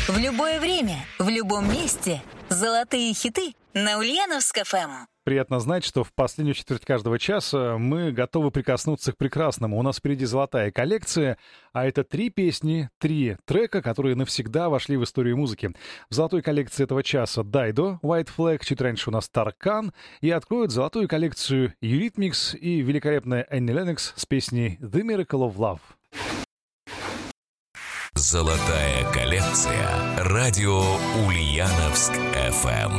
В любое время, в любом месте. Золотые хиты на Ульяновск-ФМ. Приятно знать, что в последнюю четверть каждого часа мы готовы прикоснуться к прекрасному. У нас впереди золотая коллекция, а это 3 песни, 3 трека, которые навсегда вошли в историю музыки. В золотой коллекции этого часа Дайдо, White Flag, чуть раньше у нас Таркан, и откроют золотую коллекцию Eurythmics и великолепная Энни Леннокс с песней The Miracle of Love. Золотая коллекция. Радио Ульяновск-ФМ.